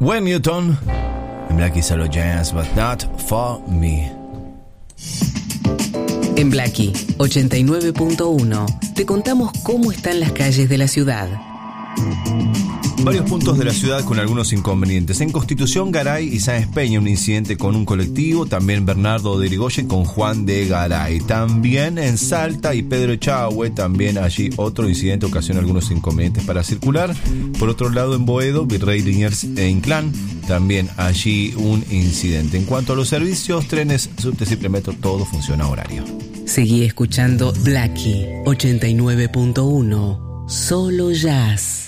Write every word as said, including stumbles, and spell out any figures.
Wayne Newton, en Blackie Solo Jazz, but not for me. En Blackie ochenta y nueve punto uno te contamos cómo están las calles de la ciudad. Varios puntos de la ciudad con algunos inconvenientes. En Constitución, Garay y Sáenz Peña, un incidente con un colectivo. También Bernardo de Irigoyen con Juan de Garay. También en Salta y Pedro Echagüe, también allí otro incidente ocasiona algunos inconvenientes para circular. Por otro lado, en Boedo, Virrey, Liniers e Inclán, también allí un incidente. En cuanto a los servicios, trenes, subtes y premetro, todo funciona a horario. Seguí escuchando Blackie ochenta y nueve punto uno, solo jazz.